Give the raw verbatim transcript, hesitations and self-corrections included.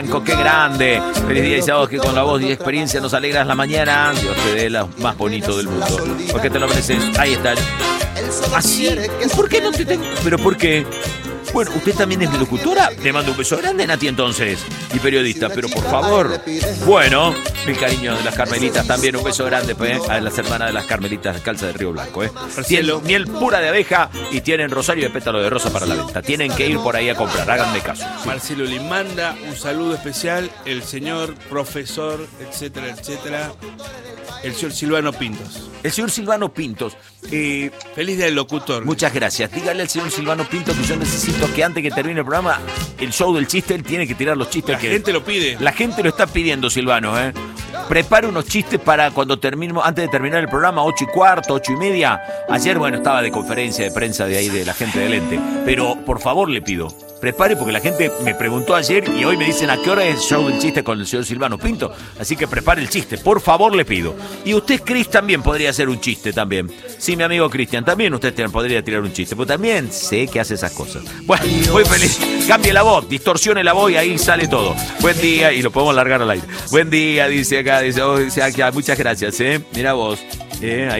Qué grande. Feliz día y sábado, que con la voz y experiencia nos alegras la mañana. Dios te dé lo más bonito del mundo. Porque te lo mereces. Ahí está. ¿Así? ¿Por qué no te tengo? ¿Pero por qué? Bueno, usted también es locutora. Le mando un beso grande, Nati, entonces. Y periodista, pero por favor. Bueno, el cariño de las Carmelitas también. Un beso grande pues, a las hermanas de las Carmelitas de Calza de Río Blanco. ¿eh? Tienen miel pura de abeja y tienen rosario de pétalo de rosa para la venta. Tienen que ir por ahí a comprar, háganme caso. Sí. Marcelo le manda un saludo especial, el señor profesor, etcétera, etcétera, el señor Silvano Pintos. El señor Silvano Pintos. Eh, Feliz día del locutor. Muchas gracias. Dígale al señor Silvano Pintos que yo necesito que antes que termine el programa, el show del chiste, él tiene que tirar los chistes. La que gente lo pide. La gente lo está pidiendo, Silvano. ¿eh? Prepara unos chistes para cuando terminemos, antes de terminar el programa, ocho y cuarto, ocho y media. Ayer, bueno, estaba de conferencia de prensa de ahí de la gente del ente. Pero, por favor, le pido, prepare porque la gente me preguntó ayer y hoy me dicen a qué hora es el show del chiste con el señor Silvano Pinto. Así que prepare el chiste, por favor, le pido. Y usted, Cris, también podría hacer un chiste también. Sí, mi amigo Cristian, también usted podría tirar un chiste. Porque también sé que hace esas cosas. Bueno, muy feliz. Cambie la voz, distorsione la voz y ahí sale todo. Buen día, y lo podemos largar al aire. Buen día, dice acá, dice, oh, dice acá, muchas gracias, ¿eh? Mira vos, ¿eh? Ahí